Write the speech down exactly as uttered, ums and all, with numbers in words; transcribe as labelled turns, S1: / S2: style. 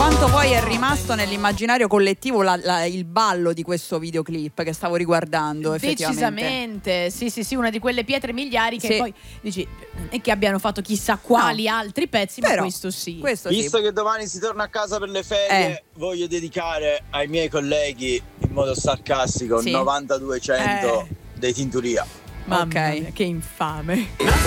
S1: quanto poi è rimasto nell'immaginario collettivo la, la, il ballo di questo videoclip che stavo riguardando.
S2: Decisamente, sì sì sì, una di quelle pietre miliari che
S1: sì.
S2: poi dici, non è che abbiano fatto chissà quali
S1: no.
S2: altri pezzi,
S1: però,
S2: ma questo sì.
S1: Questo
S3: Visto
S1: sì.
S3: che domani si torna a casa per le ferie,
S1: eh.
S3: voglio dedicare ai miei colleghi in modo sarcastico
S1: sì.
S3: novanta duecento
S2: eh.
S3: dei Tinturia.
S2: Mamma
S1: Ok.
S2: mia, che infame.